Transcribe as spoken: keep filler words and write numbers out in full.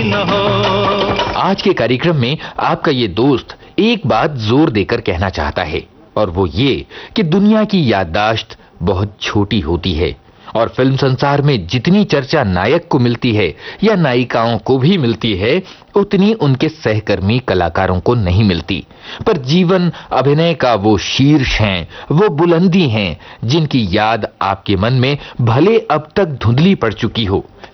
न हो। आज के कार्यक्रम में आपका ये दोस्त एक बात जोर देकर कहना चाहता है, और वो ये कि दुनिया की याददाश्त बहुत छोटी होती है और फिल्म संसार में जितनी चर्चा नायक को मिलती है या नायिकाओं को भी मिलती है, उतनी उनके सहकर्मी कलाकारों को नहीं मिलती। पर जीवन अभिनय का वो शीर्ष हैं, वो बुलंदी हैं जिनकी याद आपके मन में भले अब तक धुंधली पड़ चुकी हो,